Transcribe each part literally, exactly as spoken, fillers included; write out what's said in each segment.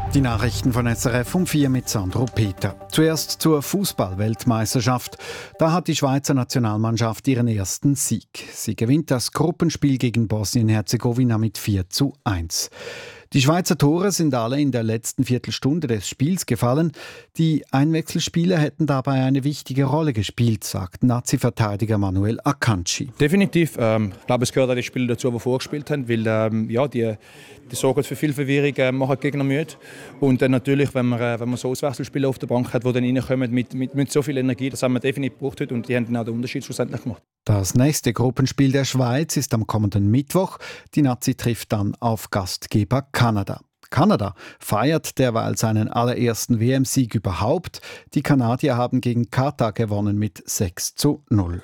Die Nachrichten von S R F um vier mit Sandro Peter. Zuerst zur Fußball-Weltmeisterschaft. Da hat die Schweizer Nationalmannschaft ihren ersten Sieg. Sie gewinnt das Gruppenspiel gegen Bosnien-Herzegowina mit vier zu eins. Die Schweizer Tore sind alle in der letzten Viertelstunde des Spiels gefallen. Die Einwechselspieler hätten dabei eine wichtige Rolle gespielt, sagt Nazi-Verteidiger Manuel Akanji. Definitiv. Ähm, ich glaube, es gehört auch die Spieler dazu, die vorgespielt haben, weil ähm, ja, die, die sorgen für viel Verwirrung, äh, machen die Gegner müde. Und dann natürlich, wenn man, äh, wenn man so Auswechselspieler auf der Bank hat, die dann reinkommen mit, mit, mit so viel Energie, das haben wir definitiv gebraucht heute und die haben dann auch den Unterschied schlussendlich gemacht. Das nächste Gruppenspiel der Schweiz ist am kommenden Mittwoch. Die Nazi trifft dann auf Gastgeber Kanada. Kanada feiert derweil seinen allerersten W M-Sieg überhaupt. Die Kanadier haben gegen Katar gewonnen mit sechs zu null.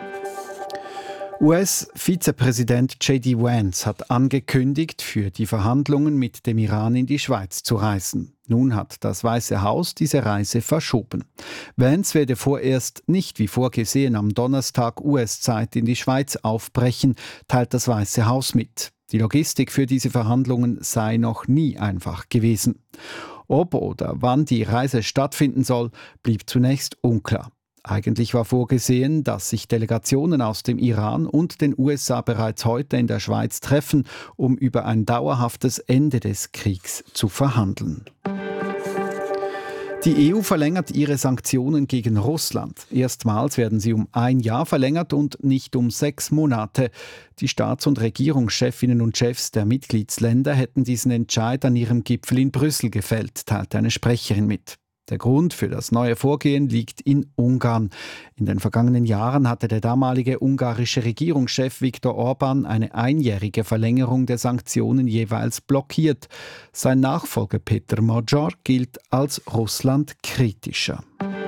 U S-Vizepräsident J D Vance hat angekündigt, für die Verhandlungen mit dem Iran in die Schweiz zu reisen. Nun hat das Weiße Haus diese Reise verschoben. Vance werde vorerst nicht wie vorgesehen am Donnerstag U S-Zeit in die Schweiz aufbrechen, teilt das Weiße Haus mit. Die Logistik für diese Verhandlungen sei noch nie einfach gewesen. Ob oder wann die Reise stattfinden soll, blieb zunächst unklar. Eigentlich war vorgesehen, dass sich Delegationen aus dem Iran und den U S A bereits heute in der Schweiz treffen, um über ein dauerhaftes Ende des Kriegs zu verhandeln. Die E U verlängert ihre Sanktionen gegen Russland. Erstmals werden sie um ein Jahr verlängert und nicht um sechs Monate. Die Staats- und Regierungschefinnen und Chefs der Mitgliedsländer hätten diesen Entscheid an ihrem Gipfel in Brüssel gefällt, teilte eine Sprecherin mit. Der Grund für das neue Vorgehen liegt in Ungarn. In den vergangenen Jahren hatte der damalige ungarische Regierungschef Viktor Orbán eine einjährige Verlängerung der Sanktionen jeweils blockiert. Sein Nachfolger Peter Magyar gilt als russlandkritischer.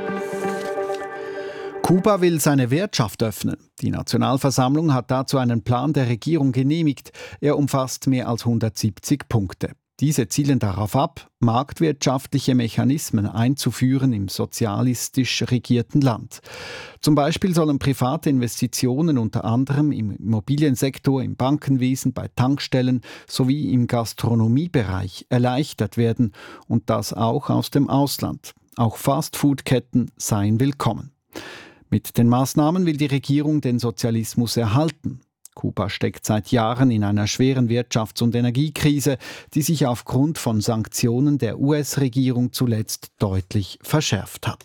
Kuba will seine Wirtschaft öffnen. Die Nationalversammlung hat dazu einen Plan der Regierung genehmigt. Er umfasst mehr als hundertsiebzig Punkte. Diese zielen darauf ab, marktwirtschaftliche Mechanismen einzuführen im sozialistisch regierten Land. Zum Beispiel sollen private Investitionen unter anderem im Immobiliensektor, im Bankenwesen, bei Tankstellen sowie im Gastronomiebereich erleichtert werden und das auch aus dem Ausland. Auch Fastfood-Ketten seien willkommen. Mit den Maßnahmen will die Regierung den Sozialismus erhalten. Kuba steckt seit Jahren in einer schweren Wirtschafts- und Energiekrise, die sich aufgrund von Sanktionen der U S-Regierung zuletzt deutlich verschärft hat.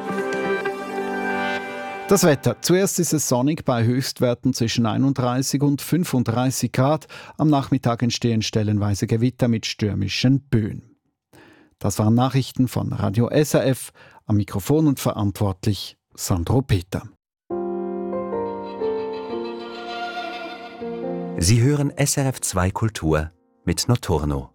Das Wetter. Zuerst ist es sonnig bei Höchstwerten zwischen einunddreißig und fünfunddreißig Grad. Am Nachmittag entstehen stellenweise Gewitter mit stürmischen Böen. Das waren Nachrichten von Radio S R F. Am Mikrofon und verantwortlich Sandro Peter. Sie hören S R F zwei Kultur mit Notorno.